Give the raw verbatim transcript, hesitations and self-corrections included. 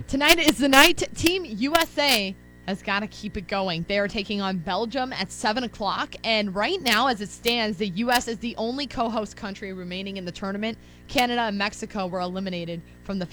Tonight is the night. Team U S A has got to keep it going. They are taking on Belgium at seven o'clock. And right now, as it stands, the U S is the only co-host country remaining in the tournament. Canada and Mexico were eliminated from the